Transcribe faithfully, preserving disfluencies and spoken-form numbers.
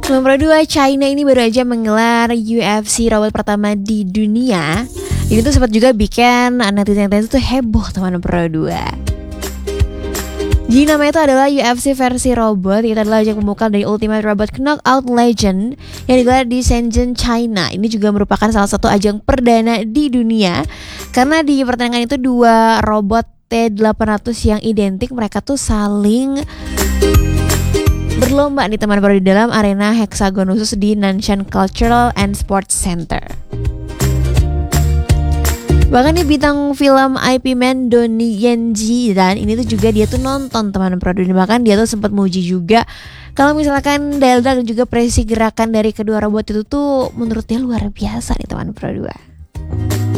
Teman Pro dua, China ini baru aja menggelar U F C robot pertama di dunia. Ini tuh sempat juga bikin netizen-netizen tuh heboh teman Pro dua. Jadi namanya itu adalah U F C versi robot. Itu adalah ajang pembuka dari Ultimate Robot Knockout Legend yang digelar di Shenzhen, China. Ini juga merupakan salah satu ajang perdana di dunia, karena di pertandingan itu dua robot T delapan ratus yang identik, mereka tuh saling berlomba nih teman Pro di dalam arena heksagon khusus di Nanshan Cultural and Sports Center. Bahkan nih bintang film I P Man Donnie Yen Ji dan ini tuh juga dia tuh nonton teman Pro dua. Bahkan dia tuh sempat muji juga kalau misalkan dialog dan juga presi gerakan dari kedua robot itu tuh menurut dia luar biasa nih teman Pro dua.